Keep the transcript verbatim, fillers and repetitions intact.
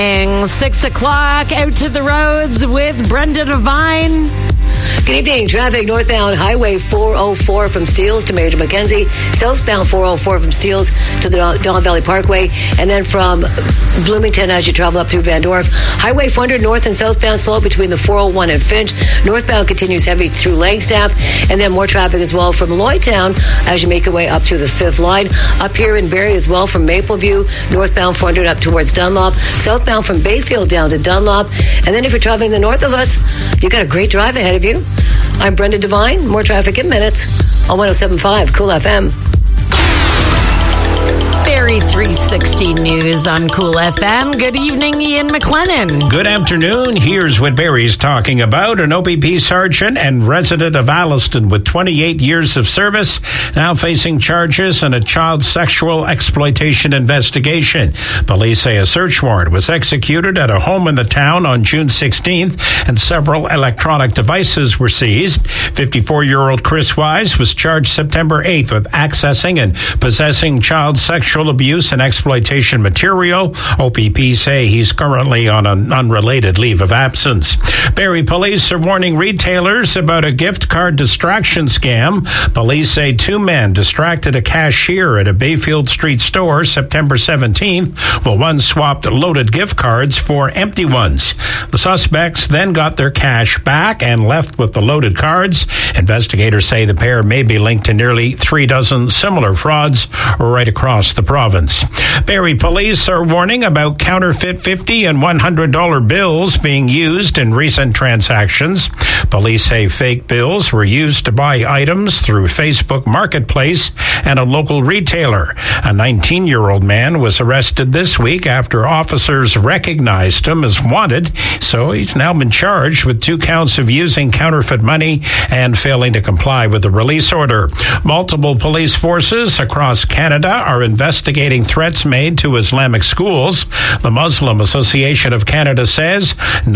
Six o'clock, out to the roads with Brenda Devine. Good evening. Traffic northbound Highway four oh four from Steeles to Major Mackenzie. Southbound four oh four from Steeles to the Don Valley Parkway. And then from Bloomington as you travel up through Van Dorp. Highway four hundred north and southbound slow between the four oh one and Finch. Northbound continues heavy through Langstaff. And then more traffic as well from Lloydtown as you make your way up through the fifth line. Up here in Barrie as well from Mapleview. Northbound four hundred up towards Dunlop. Southbound from Bayfield down to Dunlop. And then if you're traveling the north of us, you've got a great drive ahead of you. I'm Brenda Devine. More traffic in minutes on one oh seven point five Cool F M. Barrie three sixty News on Cool F M. Good evening, Ian McLennan. Good afternoon. Here's what Barrie's talking about. An O P P sergeant and resident of Alliston with twenty-eight years of service now facing charges in a child sexual exploitation investigation. Police say a search warrant was executed at a home in the town on June sixteenth and several electronic devices were seized. fifty-four-year-old Chris Wise was charged September eighth with accessing and possessing child sexual abuse and exploitation material. O P P say he's currently on an unrelated leave of absence. Barrie police are warning retailers about a gift card distraction scam. Police say two men distracted a cashier at a Bayfield Street store September seventeenth, while one swapped loaded gift cards for empty ones. The suspects then got their cash back and left with the loaded cards. Investigators say the pair may be linked to nearly three dozen similar frauds right across the province. Barrie police are warning about counterfeit fifty and one hundred dollar bills being used in recent transactions. Police say fake bills were used to buy items through Facebook Marketplace and a local retailer. A nineteen-year-old man was arrested this week after officers recognized him as wanted, so he's now been charged with two counts of using counterfeit money and failing to comply with the release order. Multiple police forces across Canada are investigating threats made to Islamic schools. The Muslim Association of Canada says